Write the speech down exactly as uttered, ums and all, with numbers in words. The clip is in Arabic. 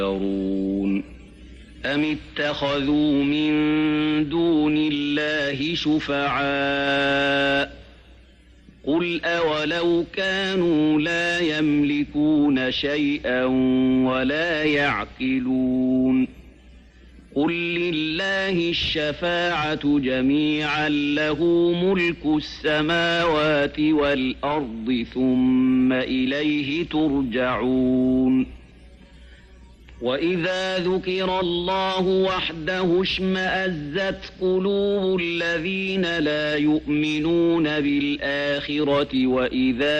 أم اتخذوا من دون الله شفعاء قل أولو كانوا لا يملكون شيئا ولا يعقلون قل لله الشفاعة جميعا له ملك السماوات والأرض ثم إليه ترجعون وإذا ذكر الله وحده اشمأزت قلوب الذين لا يؤمنون بالآخرة وإذا